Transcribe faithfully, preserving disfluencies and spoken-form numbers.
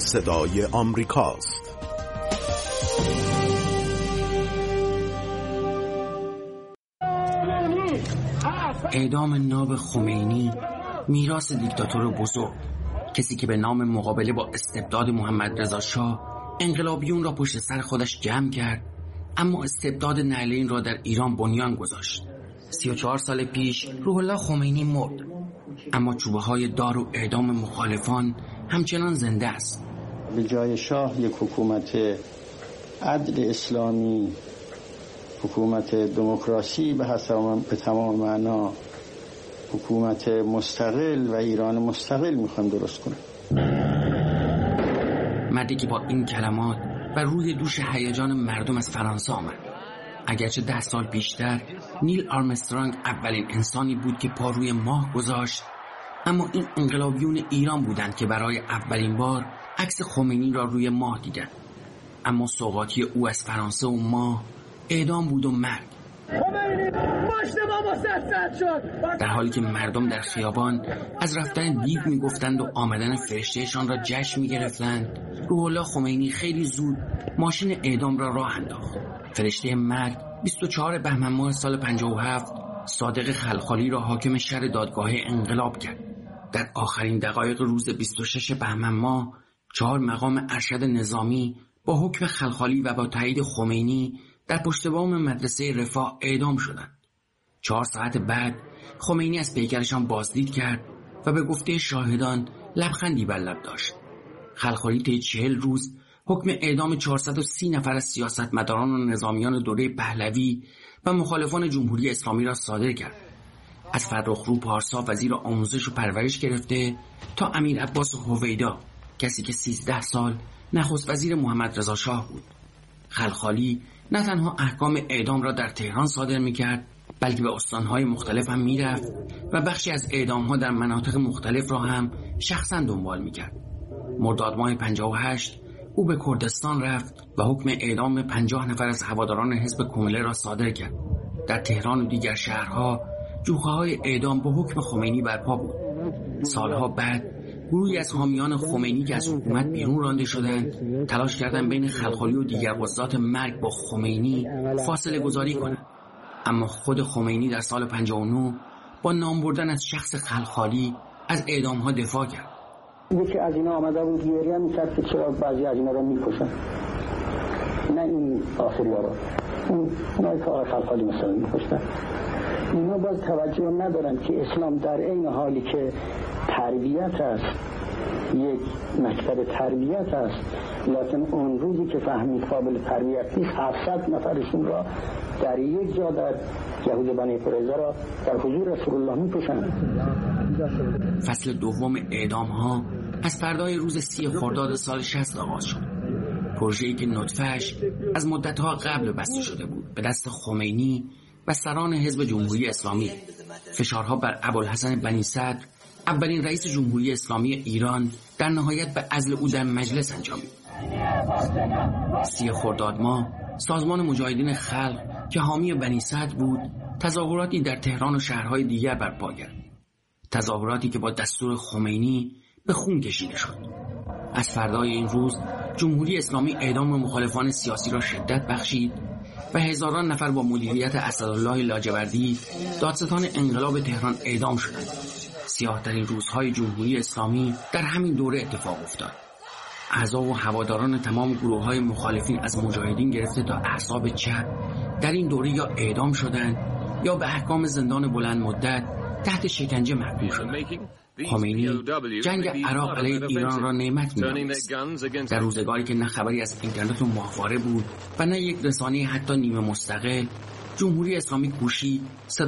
صدای آمریکاست. اعدام ناب خمینی، میراث دیکتاتور بزرگ، کسی که به نام مقابله با استبداد محمد رضا شاه انقلابیون را پشت سر خودش جمع کرد، اما استبداد نعلین را در ایران بنیان گذاشت. سی و چهار سال پیش روح الله خمینی مرد، اما چوبه های دار و اعدام مخالفان همچنان زنده است. به جای شاه یک حکومت عدل اسلامی، حکومت دموکراسی به حسب به تمام معنا، حکومت مستقل و ایران مستقل میخوام درست کنم. مردی که با این کلمات و روی دوش هیجان مردم از فرانسه آمد. اگرچه ده سال بیشتر نیل آرمسترانگ اولین انسانی بود که پا روی ماه گذاشت، اما این انقلابیون ایران بودند که برای اولین بار عکس خمینی را روی ماه دیدند. اما سوغاتی او از فرانسه و ماه اعدام بود و مرگ. در حالی که مردم در خیابان از رفتن دیو میگفتند و آمدن فرشتهشان را جشن میگرفتند، روح الله خمینی خیلی زود ماشین اعدام را راه انداخت. فرشته مرگ بیست و چهارم بهمن ماه سال پنجاه و هفت صادق خلخالی را حاکم شهر دادگاه انقلاب کرد. در آخرین دقایق روز بیست و ششم بهمن ماه چهار مقام ارشد نظامی با حکم خلخالی و با تایید خمینی در پشت بام مدرسه رفاه اعدام شدند. چهار ساعت بعد خمینی از پیکرشان بازدید کرد و به گفته شاهدان لبخندی بر لب داشت. خلخالی طی چهل روز حکم اعدام چهارصد و سی نفر از سیاستمداران و نظامیان دوره پهلوی و مخالفان جمهوری اسلامی را صادر کرد. از فرخرو پارسا وزیر آموزش و پرورش گرفته تا امیر عباس هویدا، کسی که سیزده سال نخست وزیر محمد رضا شاه بود. خلخالی نه تنها احکام اعدام را در تهران صادر می‌کرد، بلکه به استان‌های مختلف هم می‌رفت و بخشی از اعدام‌ها در مناطق مختلف را هم شخصاً دنبال می‌کرد. مرداد ماه پنجاه و هشت او به کردستان رفت و حکم اعدام پنجاه نفر از هواداران حزب کمله را صادر کرد. در تهران و دیگر شهرها جوخه‌های اعدام با حکم خمینی برپا بود. سالها بعد گروهی از حامیان خمینی که از حکومت بیرون رانده شدند تلاش کردند بین خلخالی و دیگر قضات مرگ با خمینی فاصله گذاری کنند، اما خود خمینی در سال پنجاه و نه با نام بردن از شخص خلخالی از اعدام‌ها دفاع کرد. یکی از اینا آمده بود گریه می‌کرد که چرا بعضی از اینا رو می‌کشن، نه این آخری‌ها رو، اون نایی که آقای خلخالی مثلا می‌کشتن. اینا باز توجه ندارن که اسلام در این حالی که تربیت است، یک مکتب تربیت است، لکن اون روزی که فهمید قابل تربیت نیست، هفتصد نفرشون را در یک جا در یهود بنی قریظه را در حضور رسول الله می‌کشند. فصل دوم اعدام ها از فردای روز سی خرداد سال شصت آغاز شد. پروژه‌ای که نطفه‌اش از مدت‌ها قبل بسته شده بود به دست خمینی و سران حزب جمهوری اسلامی. فشارها بر ابوالحسن بنی صدر، اولین رئیس جمهوری اسلامی ایران، در نهایت به عزل او در مجلس انجامید. سی خرداد ماه سازمان مجاهدین خلق که حامی بنی صدر بود تظاهراتی در تهران و شهرهای دیگر برپا کرد. تظاهراتی که با دستور خمینی به خون کشیده شد. از فردای این روز جمهوری اسلامی اعدام مخالفان سیاسی را شدت بخشید و هزاران نفر با مدیریت اسدالله لاجوردی دادستان انقلاب تهران اعدام شدند. سیاه‌ترین روزهای جمهوری اسلامی در همین دوره اتفاق افتاد. اعضا و هواداران تمام گروه‌های مخالفین از مجاهدین گرفته تا احزاب چپ در این دوره یا اعدام شدند یا به احکام زندان بلند مدت تحت شکنجه محکوم شدند. خمینی جنگ عراق علیه ایران را نعمت می‌دانست. در روزگاری که نه خبری از اینترنت و ماهواره بود و نه یک رسانه حتی نیمه مستقل، جمهوری اسلامی کوشید